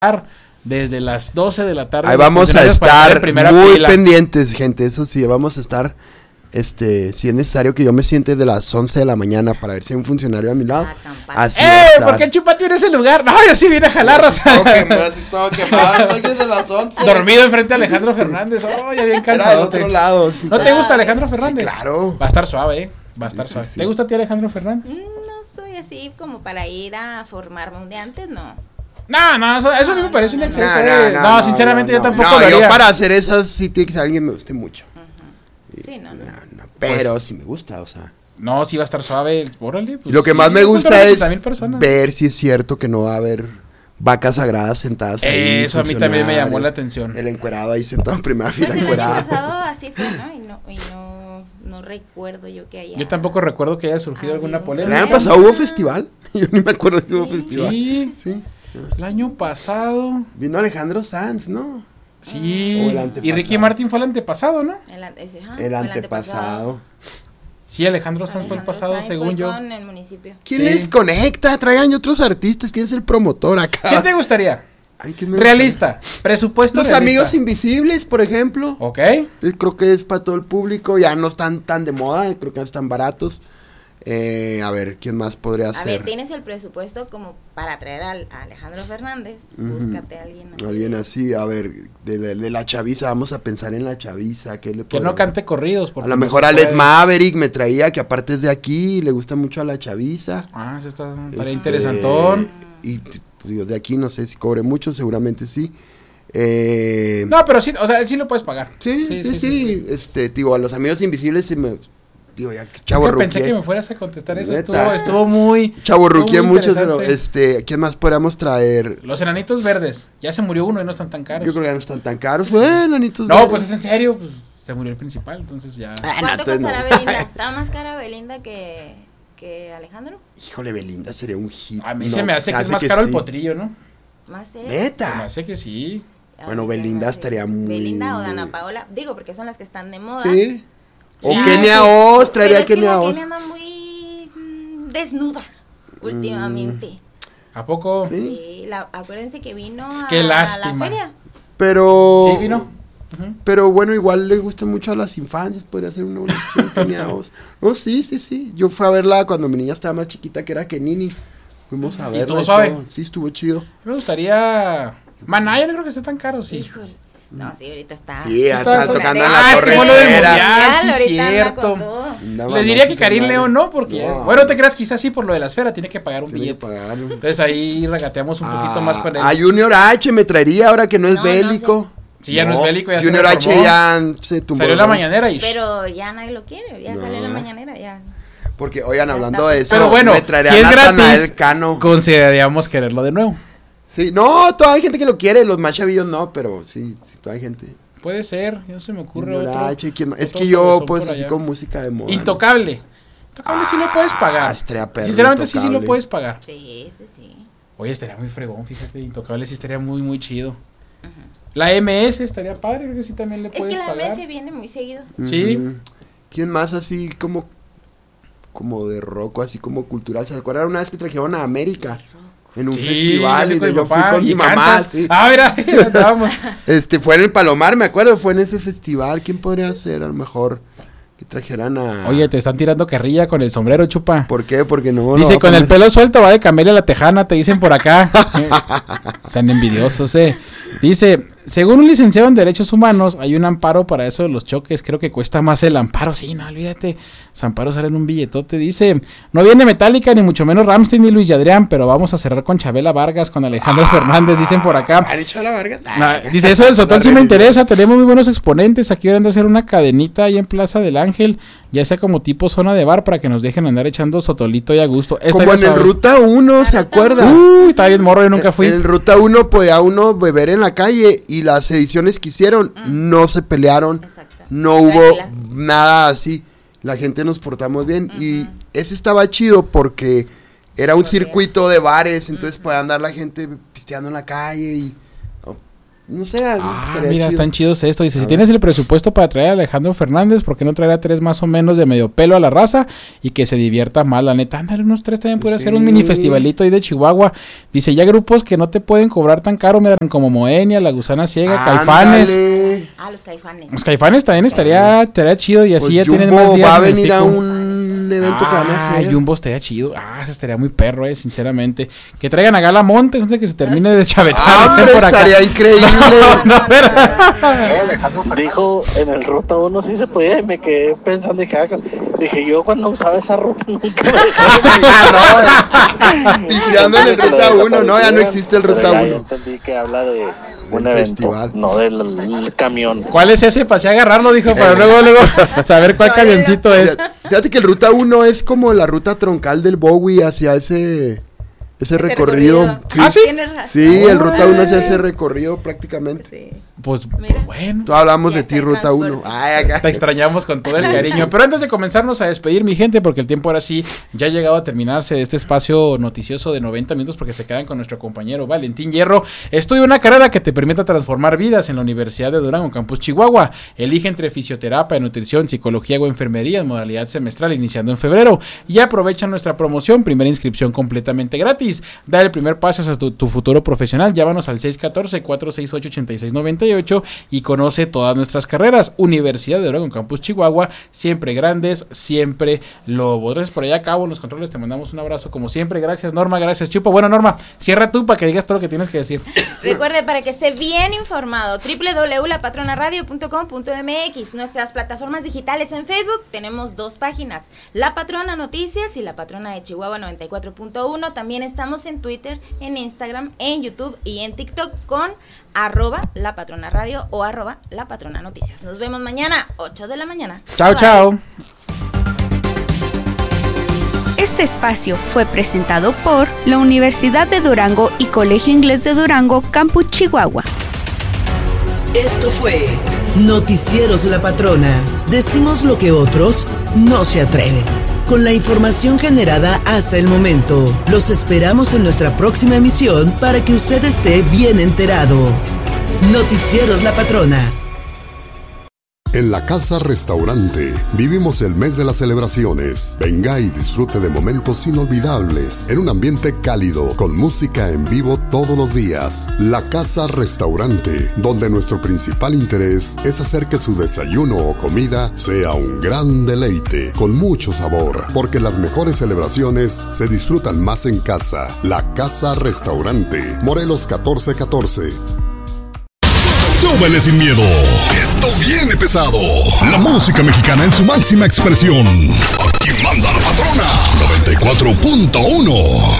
desde las 12 de la tarde. Ahí vamos a estar muy pendientes, gente, eso sí, vamos a estar, si es necesario que yo me siente de las 11 de la mañana para ver si hay un funcionario a mi lado. Así ¿por qué Chupa tiene ese lugar? No, yo sí vine a jalar, todo quemado, estoy desde las 11. Dormido enfrente a Alejandro Fernández, ya bien cansado. Era de otro lado. Sí, ¿No te gusta Alejandro Fernández? Sí, claro. Va a estar suave, va a estar suave. Sí. ¿Te gusta a ti Alejandro Fernández? No soy así como para ir a formarme un día antes, no. No, eso a mí me parece un exceso. No, sinceramente yo tampoco lo haría. Yo para hacer esas sí tiene que ser alguien que me guste mucho. Sí, no. Pero sí me gusta, o sea. No, sí va a estar suave, órale. Pues lo que más me gusta es ver si si es cierto que no va a haber vacas sagradas sentadas ahí. Eso a mí también me llamó la atención. El encuerado ahí sentado en primera fila, pues encuerado. El año pasado así fue, ¿no? Y no recuerdo yo que haya... Yo tampoco recuerdo que haya surgido alguna polémica. ¿El año pasado hubo festival? Yo ni me acuerdo si hubo festival. Sí. El año pasado... Vino Alejandro Sanz, ¿no? Sí. Y Ricky Martin fue el antepasado, ¿no? El antepasado. Sí, Alejandro Sanz fue el pasado, según yo. En el municipio. ¿Quién les conecta? Traigan otros artistas. ¿Quién es el promotor acá? ¿Quién te gustaría? Realista, presupuesto Los realista. Amigos Invisibles, por ejemplo. Ok. Creo que es para todo el público. Ya no están tan de moda, creo que no están baratos. A ver, ¿quién más podría ser? A ver, tienes el presupuesto como para traer a Alejandro Fernández. Búscate a alguien así. Alguien así, a ver, de la chaviza, vamos a pensar en la chaviza. Que no cante corridos. A lo mejor a Led Maverick me traía, que aparte es de aquí, le gusta mucho a la chaviza. Eso está interesantón. Y digo, de aquí no sé si cobre mucho, seguramente sí. No, pero sí, o sea, sí lo puedes pagar. Sí. Digo, a Los Amigos Invisibles sí me... Digo, ya Chavo Ruquié. Pensé que me fueras a contestar eso. Estuvo muy... Chavo Ruquié mucho, pero ¿quién más podríamos traer? Los Enanitos Verdes. Ya se murió uno y no están tan caros. Yo creo que ya no están tan caros. Bueno, Enanitos Verdes. No, pues es en serio, pues se murió el principal, entonces ya... ¿Cuánto costará Belinda? ¿Está más cara Belinda que Alejandro? Híjole, Belinda sería un hit. A mí se me hace que es más caro el potrillo, ¿no? ¿Más ¿Neta? Se me hace que sí. Bueno, Belinda estaría muy... Belinda o Dana Paola, digo, porque son las que están de moda. Sí. O Kenia Oz, traería Kenia Oz. Kenia anda muy desnuda últimamente. ¿A poco? Sí. Acuérdense que vino Qué a lástima. la feria. Pero... Sí, vino. Pero bueno, igual le gusta mucho a las infancias, podría ser una opción Kenia Oz. No, sí. Yo fui a verla cuando mi niña estaba más chiquita, que era Kenini. Fuimos a verla. ¿Y estuvo suave? Sí, estuvo chido. Me gustaría... Maná, yo no creo que esté tan caro, sí. Híjole. No, sí, ahorita está. Sí, está tocando en la torre. Sí, cierto. Le diría que Karim León no, porque... Bueno, te creas, quizás sí, por lo de la esfera, tiene que pagar un billete. Entonces ahí regateamos un poquito más con él. A Junior H me traería ahora que no es bélico. Sí, ya no es bélico, ya Junior H ya se tumbó. Salió en la mañanera y... Pero ya nadie lo quiere, ya salió en la mañanera, ya. Porque, oigan, hablando de eso, pero bueno, me traería si es gratis, Cano. Consideraríamos quererlo de nuevo. Sí, no, todavía hay gente que lo quiere, los más chavillos no, pero sí, todavía hay gente. Puede ser, no se me ocurre otro. Es que yo, pues, así con música de moda. Intocable. Intocable sí lo puedes pagar. Sinceramente sí lo puedes pagar. Sí. Oye, estaría muy fregón, fíjate, Intocable sí estaría muy, muy chido. La MS estaría padre, creo que sí también le puedes pagar. Es que la MS viene muy seguido. Sí. ¿Quién más así como de rock, así como cultural? ¿Se acuerdan una vez que trajeron a América? En un festival y yo fui con mi mamá. Sí. Mira, vamos. Fue en el Palomar, me acuerdo, fue en ese festival. ¿Quién podría ser a lo mejor que trajeran a... Oye, te están tirando carrilla con el sombrero, Chupa. ¿Por qué? Porque no... Dice, con el pelo suelto va de Camelia la Tejana, te dicen por acá. Sean envidiosos, Dice, según un licenciado en Derechos Humanos, hay un amparo para eso de los choques. Creo que cuesta más el amparo. Sí, no, olvídate. Los amparos salen un billetote. Dice, no viene Metallica, ni mucho menos Rammstein ni Luis y Adrián, pero vamos a cerrar con Chabela Vargas, con Alejandro Fernández, dicen por acá. ¿Chabela Vargas? Dice, eso del Sotol sí me interesa. Tenemos muy buenos exponentes. Aquí deberían de hacer una cadenita ahí en Plaza del Ángel, ya sea como tipo zona de bar, para que nos dejen andar echando sotolito y a gusto. Como en el Ruta 1, ¿se acuerda? Está bien morro, yo nunca fui. En el Ruta 1 podía uno beber en la calle y las ediciones que hicieron no se pelearon. Exacto. No hubo nada así. La gente nos portamos bien y ese estaba chido porque era un circuito de bares, entonces podía andar la gente pisteando en la calle y No sé, mira, están chidos esto. Dice, si tienes el presupuesto para traer a Alejandro Fernández, ¿por qué no traer a 3 más o menos de medio pelo a la raza y que se divierta más, la neta? Ándale, unos 3 también podría ser un mini festivalito ahí de Chihuahua. Dice, ya grupos que no te pueden cobrar tan caro, me dan como Moenia, La Gusana Ciega, Caifanes. Los Caifanes. Los Caifanes también estaría chido y así pues ya Jumbo tienen más días. Va a venir a un evento que van a hacer. Jumbo estaría chido. Eso estaría muy perro, sinceramente. Que traigan a Gala Montes antes de que se termine de chavetar. Por acá. Estaría increíble. Dijo en el Ruta 1 sí se podía y me quedé pensando, dije yo cuando usaba esa ruta nunca me dejaba. Pisteando en el Ruta 1, no, ya no existe el Ruta 1. Yo entendí que habla de un evento, festival. No del camión. ¿Cuál es ese? Pasé a agarrarlo, dijo, para luego saber cuál camioncito es. Fíjate que el Ruta 1 es como la ruta troncal del Bowie hacia ese recorrido. Sí. Sí, el Ruta 1 hace ese recorrido prácticamente. Sí. Pues bueno. Tú hablamos de ti, Ruta 1. Te extrañamos con todo el cariño. Pero antes de comenzarnos a despedir, mi gente, porque el tiempo ahora sí ya ha llegado a terminarse este espacio noticioso de 90 minutos, porque se quedan con nuestro compañero Valentín Hierro. Estudia una carrera que te permita transformar vidas en la Universidad de Durango, Campus Chihuahua. Elige entre fisioterapia, nutrición, psicología o enfermería en modalidad semestral iniciando en febrero. Y aprovecha nuestra promoción, primera inscripción completamente gratis. Da el primer paso hacia tu futuro profesional. Llámanos al 614-468-8698 y conoce todas nuestras carreras. Universidad de Durango, Campus Chihuahua, siempre grandes, siempre lobos. Gracias por allá, Cabo, en los controles, te mandamos un abrazo como siempre. Gracias, Norma, gracias, Chupo. Bueno, Norma, cierra tú para que digas todo lo que tienes que decir. Recuerde, para que esté bien informado, www.lapatronaradio.com.mx. Nuestras plataformas digitales en Facebook, tenemos 2 páginas, La Patrona Noticias y La Patrona de Chihuahua 94.1. También estamos en Twitter, en Instagram, en YouTube y en TikTok con @lapatronaradio o @lapatronanoticias. Nos vemos mañana, 8 de la mañana. Chao, chao. Este espacio fue presentado por la Universidad de Durango y Colegio Inglés de Durango, Campus Chihuahua. Esto fue Noticieros La Patrona. Decimos lo que otros no se atreven. Con la información generada hasta el momento, los esperamos en nuestra próxima emisión para que usted esté bien enterado. Noticieros La Patrona. En la Casa Restaurante vivimos el mes de las celebraciones. Venga y disfrute de momentos inolvidables en un ambiente cálido con música en vivo todos los días. La Casa Restaurante, donde nuestro principal interés es hacer que su desayuno o comida sea un gran deleite con mucho sabor, porque las mejores celebraciones se disfrutan más en casa. La Casa Restaurante, Morelos 1414. Súbele sin miedo. Esto viene pesado. La música mexicana en su máxima expresión. Aquí manda La Patrona 94.1.